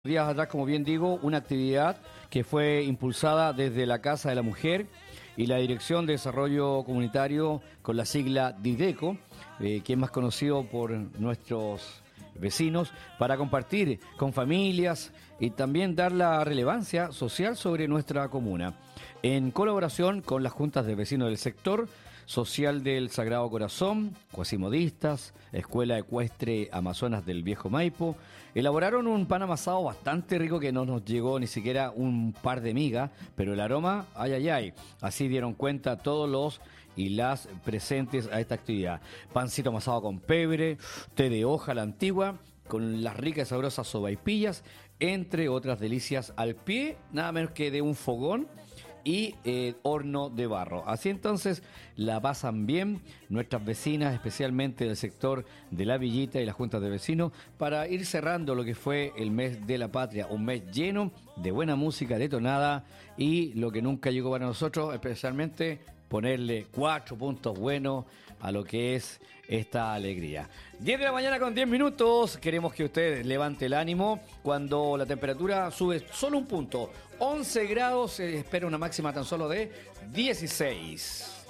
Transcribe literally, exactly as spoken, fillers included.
Días atrás, como bien digo, una actividad que fue impulsada desde la Casa de la Mujer y la Dirección de Desarrollo Comunitario con la sigla DIDECO, eh, que es más conocido por nuestros vecinos, para compartir con familias y también dar la relevancia social sobre nuestra comuna. En colaboración con las juntas de vecinos del sector, Social del Sagrado Corazón, Cuasimodistas, Escuela Ecuestre Amazonas del Viejo Maipo, elaboraron un pan amasado bastante rico que no nos llegó ni siquiera un par de migas, pero el aroma, ay, ay, ay. Así dieron cuenta todos los y las presentes a esta actividad. Pancito amasado con pebre, té de hoja a la antigua, con las ricas y sabrosas sopaipillas, entre otras delicias al pie, nada menos que de un fogón y eh, horno de barro. Así entonces la pasan bien nuestras vecinas, especialmente del sector de La Villita y las juntas de vecinos, para ir cerrando lo que fue el mes de la patria, un mes lleno de buena música detonada y lo que nunca llegó para nosotros, especialmente ponerle cuatro puntos buenos a lo que es esta alegría. diez de la mañana con diez minutos. Queremos que usted levante el ánimo cuando la temperatura sube solo un punto. once grados, se espera una máxima tan solo de dieciséis.